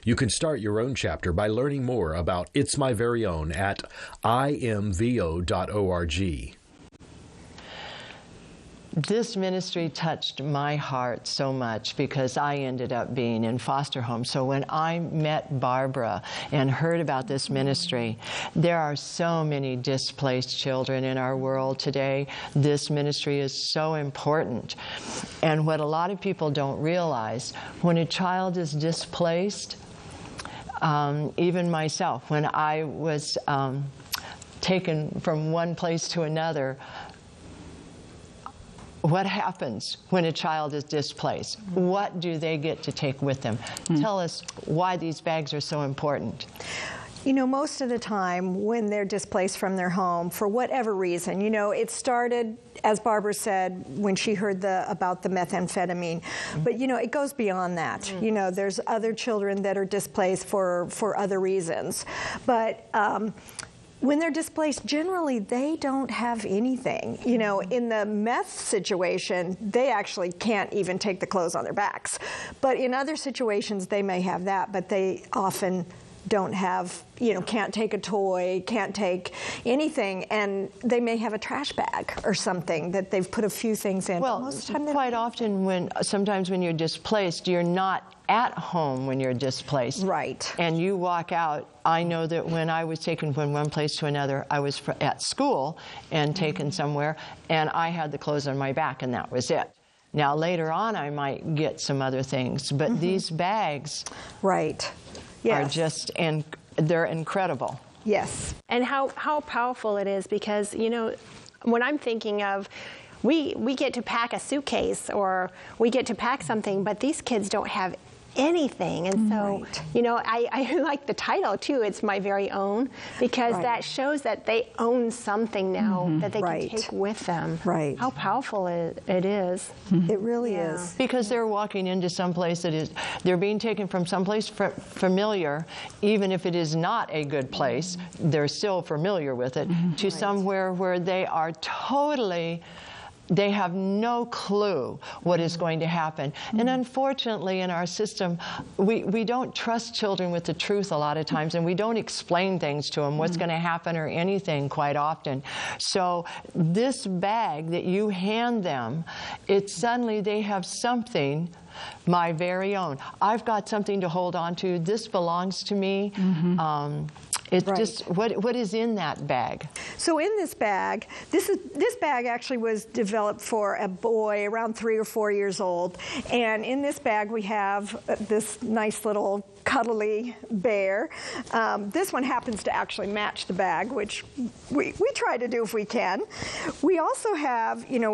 You can start your own chapter by learning more about It's My Very Own at imvo.org. This ministry touched my heart so much because I ended up being in foster homes. So when I met Barbara and heard about this ministry, there are so many displaced children in our world today. This ministry is so important. And what a lot of people don't realize, when a child is displaced, even myself, when I was taken from one place to another, what happens when a child is displaced? What do they get to take with them? Tell us why these bags are so important. You know, most of the time when they're displaced from their home, for whatever reason, you know, it started, as Barbara said, when she heard about the methamphetamine. But, you know, it goes beyond that. You know, there's other children that are displaced for other reasons. But when they're displaced, generally they don't have anything. You know, in the meth situation, they actually can't even take the clothes on their backs. But in other situations, they may have that, but they often don't have, you know, can't take a toy, can't take anything, and they may have a trash bag or something that they've put a few things in. Well, most of the time quite often, sometimes when you're displaced, you're not at home when you're displaced. Right. And you walk out. I know that when I was taken from one place to another, I was at school and taken somewhere, and I had the clothes on my back, and that was it. Now, later on, I might get some other things, but these bags right. are just, and they're incredible. Yes. And how powerful it is, because, you know, when I'm thinking of, we get to pack a suitcase or we get to pack something, but these kids don't have anything. And so, you know, I like the title too, It's My Very Own, because that shows that they own something now that they can take with them. Right. How powerful it is. It really is. Because they're walking into some place that is, they're being taken from someplace familiar, even if it is not a good place, they're still familiar with it, to somewhere where they are totally, they have no clue what is going to happen. And unfortunately, in our system, we don't trust children with the truth a lot of times, and we don't explain things to them, what's going to happen or anything quite often. So this bag that you hand them, it's suddenly they have something, my very own. I've got something to hold on to. This belongs to me. It's just, what is in that bag? So in this bag, this bag actually was developed for a boy around 3 or 4 years old. And in this bag we have this nice little cuddly bear. This one happens to actually match the bag, which we try to do if we can. We also have, you know,